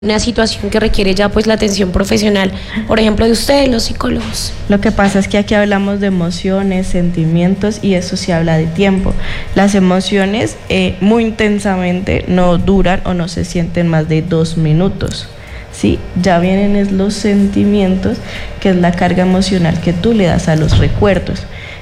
una situación que requiere ya pues la atención profesional, por ejemplo, de ustedes, los psicólogos? Lo que pasa es que aquí hablamos de emociones, sentimientos y eso se habla de tiempo. Las emociones muy intensamente no duran o no se sienten más de 2 minutos. ¿Sí? Ya vienen es los sentimientos, que es la carga emocional que tú le das a los recuerdos.